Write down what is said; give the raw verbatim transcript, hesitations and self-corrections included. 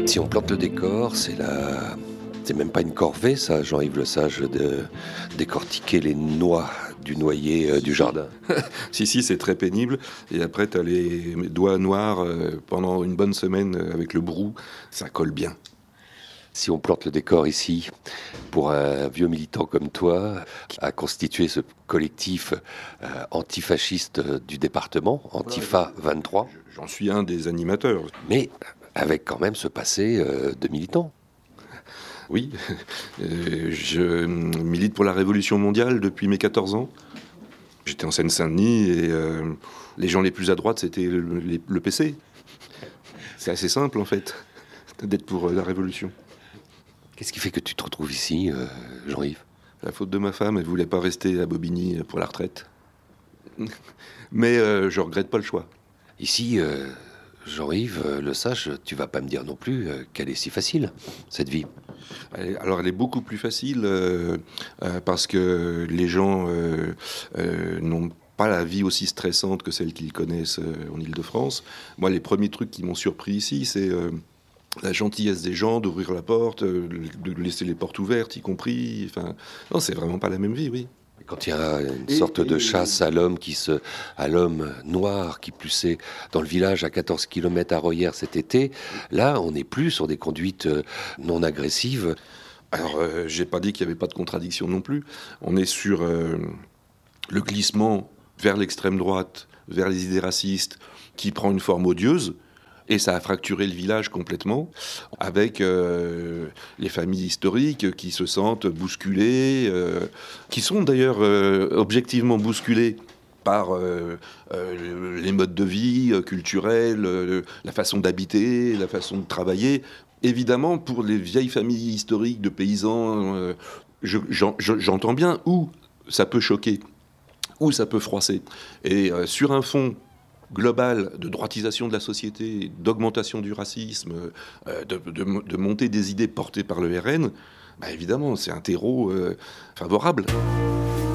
Si on plante le décor, c'est la... c'est même pas une corvée, ça, Jean-Yves Lesage, de décortiquer les noix du noyer euh, du jardin. Si, si, c'est très pénible. Et après, tu as les doigts noirs euh, pendant une bonne semaine euh, avec le brou. Ça colle bien. Si on plante le décor ici, pour un vieux militant comme toi, qui a constitué ce collectif euh, antifasciste du département, Antifa vingt-trois, J'en suis un des animateurs. mais avec quand même ce passé euh, de militant. Oui, euh, je milite pour la Révolution mondiale depuis mes quatorze ans. J'étais en Seine-Saint-Denis et euh, les gens les plus à droite, c'était le, le, le P C. C'est assez simple, en fait, d'être pour la Révolution. Qu'est-ce qui fait que tu te retrouves ici, euh, Jean-Yves ? La faute de ma femme, elle voulait pas rester à Bobigny pour la retraite. Mais euh, je regrette pas le choix. Ici, euh, Jean-Yves Lesage, tu vas pas me dire non plus euh, qu'elle est si facile, cette vie. Alors elle est beaucoup plus facile euh, euh, parce que les gens euh, euh, n'ont pas la vie aussi stressante que celle qu'ils connaissent euh, en Île-de-France. Moi, les premiers trucs qui m'ont surpris ici, c'est euh, la gentillesse des gens, d'ouvrir la porte, euh, de laisser les portes ouvertes, y compris. Enfin, non, c'est vraiment pas la même vie, oui. Quand il y a une Et, sorte et, de chasse à l'homme qui se, à l'homme noir qui plus est dans le village à quatorze kilomètres à Royères cet été, là, on n'est plus sur des conduites non agressives. Alors, euh, j'ai pas dit qu'il y avait pas de contradiction non plus. On est sur euh, le glissement vers l'extrême droite, vers les idées racistes, qui prend une forme odieuse. Et ça a fracturé le village complètement, avec euh, les familles historiques qui se sentent bousculées, euh, qui sont d'ailleurs euh, objectivement bousculées par euh, euh, les modes de vie euh, culturels, euh, la façon d'habiter, la façon de travailler. Évidemment, pour les vieilles familles historiques de paysans, euh, je, j'en, je, j'entends bien où ça peut choquer, où ça peut froisser. Et euh, sur un fond global de droitisation de la société, d'augmentation du racisme, euh, de, de, de montée des idées portées par le R N, bah évidemment, c'est un terreau euh, favorable.